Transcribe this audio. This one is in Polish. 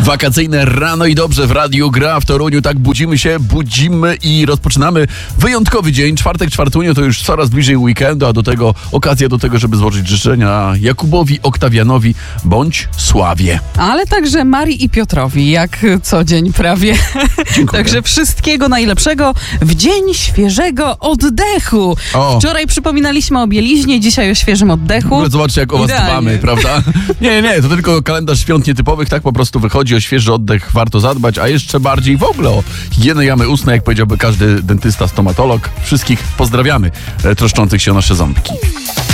Wakacyjne rano i dobrze w Radiu Gra w Toruniu. Tak budzimy i rozpoczynamy wyjątkowy dzień. Czwartek, czwartunio to już coraz bliżej weekendu, a do tego okazja do tego, żeby złożyć życzenia Jakubowi, Oktawianowi bądź Sławie. Ale także Marii i Piotrowi, jak co dzień prawie. Dziękuję. Także wszystkiego najlepszego w dzień świeżego oddechu. O. Wczoraj przypominaliśmy o bieliźnie, dzisiaj o świeżym oddechu. Zobaczcie, jak o was Idealnie. dbamy, prawda? Nie, to tylko kalendarz świąt nietypowych, tak po prostu wychodzi. O świeży oddech warto zadbać, a jeszcze bardziej w ogóle o higienę jamy ustnej, jak powiedziałby każdy dentysta, stomatolog. Wszystkich pozdrawiamy, troszczących się o nasze ząbki.